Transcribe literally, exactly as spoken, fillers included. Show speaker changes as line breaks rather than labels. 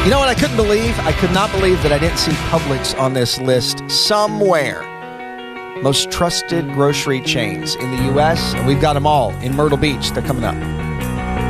You know what I couldn't believe? I could not believe that I didn't see Publix on this list somewhere. Most trusted grocery chains in the U S, and we've got them all in Myrtle Beach. They're coming up.